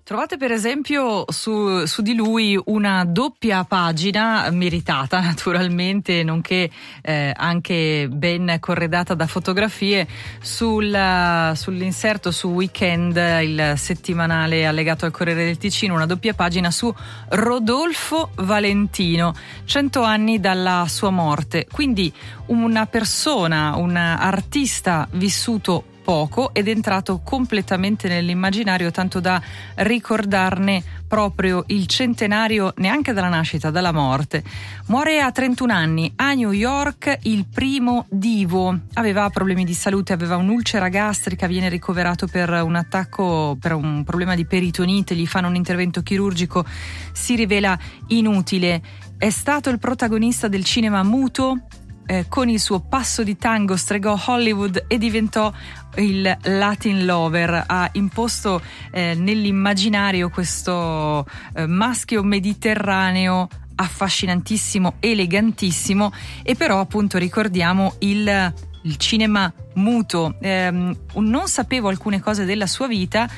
Trovate per esempio su di lui una doppia pagina meritata naturalmente, nonché anche ben corredata da fotografie sull'inserto su Weekend, il settimanale allegato al Corriere del Ticino, una doppia pagina su Rodolfo Valentino, 100 anni dalla sua morte. Quindi una persona, un artista vissuto poco ed entrato completamente nell'immaginario, tanto da ricordarne proprio il centenario neanche dalla nascita, dalla morte. Muore a 31 anni a New York il primo divo. Aveva problemi di salute, aveva un'ulcera gastrica, viene ricoverato per un attacco, per un problema di peritonite, gli fanno un intervento chirurgico, si rivela inutile. È stato il protagonista del cinema muto. Con il suo passo di tango stregò Hollywood e diventò il Latin lover. Ha imposto nell'immaginario questo maschio mediterraneo affascinantissimo, elegantissimo, e però appunto ricordiamo il cinema muto. Non sapevo alcune cose della sua vita,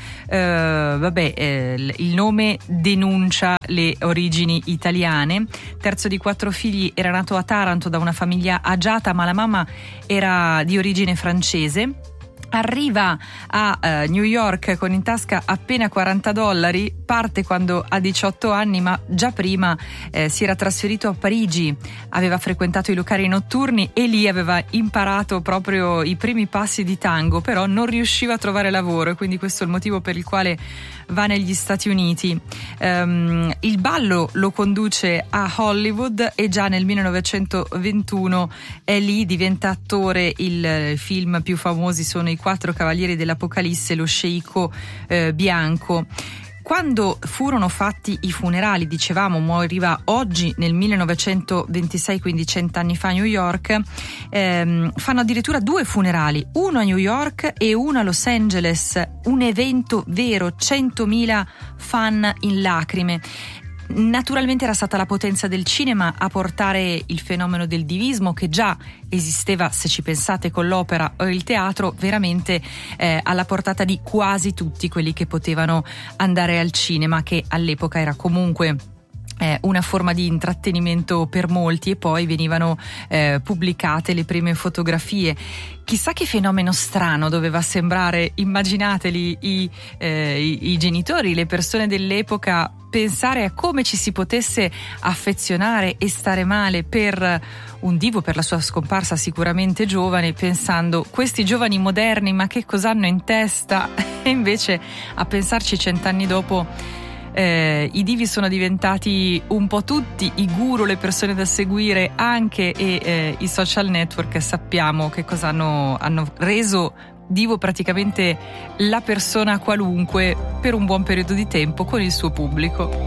il nome denuncia le origini italiane. Terzo di 4 figli, era nato a Taranto da una famiglia agiata, ma la mamma era di origine francese. Arriva a New York con in tasca appena $40, parte quando ha 18 anni, ma già prima si era trasferito a Parigi, aveva frequentato i locali notturni e lì aveva imparato proprio i primi passi di tango, però non riusciva a trovare lavoro e quindi questo è il motivo per il quale va negli Stati Uniti. Il ballo lo conduce a Hollywood e già nel 1921 è lì, diventa attore. I film più famosi sono I 4 Cavalieri dell'Apocalisse e Lo sceicco bianco. Quando furono fatti i funerali, dicevamo, moriva oggi nel 1926, quindi 100 anni fa a New York, fanno addirittura 2 funerali, uno a New York e uno a Los Angeles, un evento vero, 100.000 fan in lacrime. Naturalmente era stata la potenza del cinema a portare il fenomeno del divismo, che già esisteva, se ci pensate, con l'opera o il teatro, veramente alla portata di quasi tutti quelli che potevano andare al cinema, che all'epoca era comunque una forma di intrattenimento per molti, e poi venivano pubblicate le prime fotografie. Chissà che fenomeno strano doveva sembrare, immaginateli i genitori, le persone dell'epoca, pensare a come ci si potesse affezionare e stare male per un divo, per la sua scomparsa sicuramente giovane, pensando questi giovani moderni ma che cosa hanno in testa, e invece a pensarci 100 anni dopo i divi sono diventati un po' tutti, i guru, le persone da seguire anche, e i social network sappiamo che cosa hanno reso divo praticamente la persona qualunque per un buon periodo di tempo con il suo pubblico.